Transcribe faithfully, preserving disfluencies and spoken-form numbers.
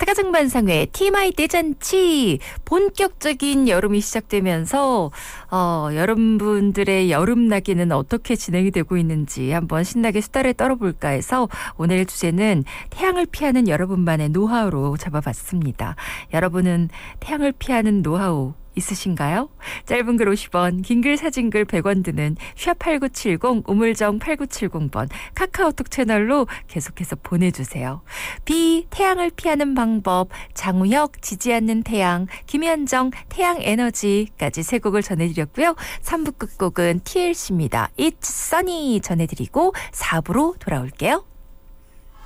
타가정반상회 티엠아이 대잔치 본격적인 여름이 시작되면서 어, 여러분들의 여름나기는 어떻게 진행이 되고 있는지 한번 신나게 수다를 떨어볼까 해서 오늘 주제는 태양을 피하는 여러분만의 노하우로 잡아봤습니다. 여러분은 태양을 피하는 노하우 있으신가요? 짧은 글 오십 원, 긴 글 사진 글 백 원 드는 샵팔구칠공 우물정 팔구칠공 번 카카오톡 채널로 계속해서 보내주세요. 비, 태양을 피하는 방법, 장우혁, 지지 않는 태양, 김현정, 태양에너지까지 세 곡을 전해드렸고요. 삼 부 끝곡은 티엘씨입니다. It's Sunny 전해드리고 사 부로 돌아올게요.